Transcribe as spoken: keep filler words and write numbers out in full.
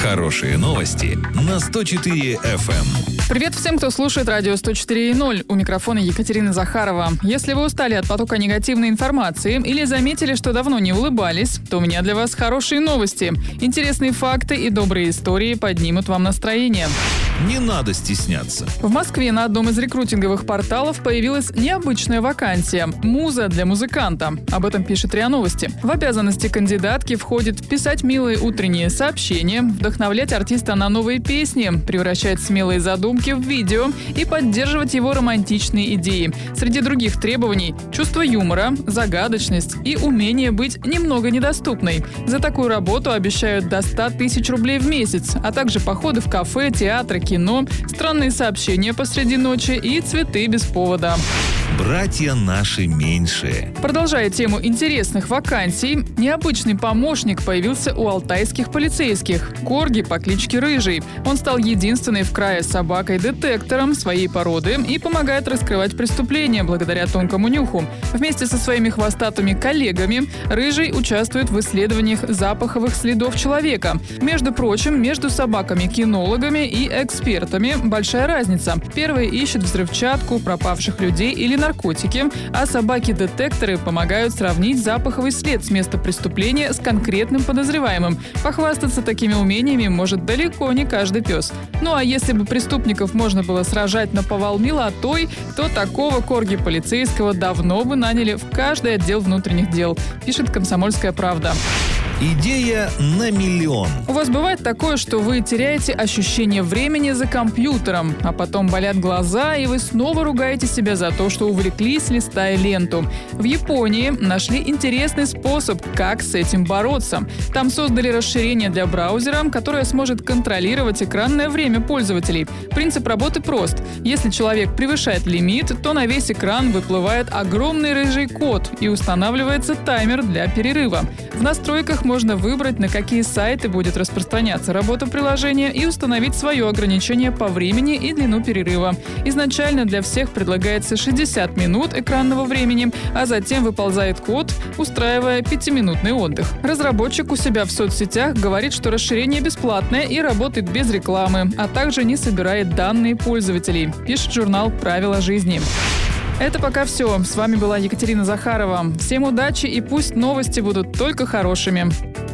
Хорошие новости на сто четыре эф эм. Привет всем, кто слушает радио сто четыре и ноль. У микрофона Екатерина Захарова. Если вы устали от потока негативной информации или заметили, что давно не улыбались, то у меня для вас хорошие новости. Интересные факты и добрые истории поднимут вам настроение. Не надо стесняться. В Москве на одном из рекрутинговых порталов появилась необычная вакансия – муза для музыканта. Об этом пишет РИА Новости. В обязанности кандидатки входит писать милые утренние сообщения, вдохновлять артиста на новые песни, превращать смелые задумки в видео и поддерживать его романтичные идеи. Среди других требований – чувство юмора, загадочность и умение быть немного недоступной. За такую работу обещают до ста тысяч рублей в месяц, а также походы в кафе, театры, кино, странные сообщения посреди ночи и цветы без повода. Братья наши меньшие. Продолжая тему интересных вакансий, необычный помощник появился у алтайских полицейских – корги по кличке Рыжий. Он стал единственной в крае собакой-детектором своей породы и помогает раскрывать преступления благодаря тонкому нюху. Вместе со своими хвостатыми коллегами Рыжий участвует в исследованиях запаховых следов человека. Между прочим, между собаками-кинологами и экспертами большая разница. Первые ищут взрывчатку, пропавших людей или наркотики, а собаки-детекторы помогают сравнить запаховый след с места преступления с конкретным подозреваемым. Похвастаться такими умениями может далеко не каждый пес. Ну а если бы преступников можно было сражать наповал милотой, то такого корги полицейского давно бы наняли в каждый отдел внутренних дел, пишет «Комсомольская правда». Идея на миллион. У вас бывает такое, что вы теряете ощущение времени за компьютером, а потом болят глаза, и вы снова ругаете себя за то, что увлеклись, листая ленту. В Японии нашли интересный способ, как с этим бороться. Там создали расширение для браузера, которое сможет контролировать экранное время пользователей. Принцип работы прост. Если человек превышает лимит, то на весь экран выплывает огромный рыжий код и устанавливается таймер для перерыва. В настройках можно выбрать, на какие сайты будет распространяться работа приложения и установить свое ограничение по времени и длину перерыва. Изначально для всех предлагается шестьдесят минут экранного времени, а затем выползает код, устраивая пятиминутный отдых. Разработчик у себя в соцсетях говорит, что расширение бесплатное и работает без рекламы, а также не собирает данные пользователей, пишет журнал «Правила жизни». Это пока все. С вами была Екатерина Захарова. Всем удачи и пусть новости будут только хорошими.